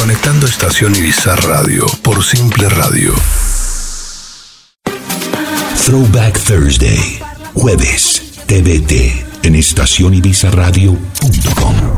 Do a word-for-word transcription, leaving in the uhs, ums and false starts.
Conectando Estación Ibiza Radio por Simple Radio. Throwback Thursday, jueves, T V T, en estación ibiza radio punto com.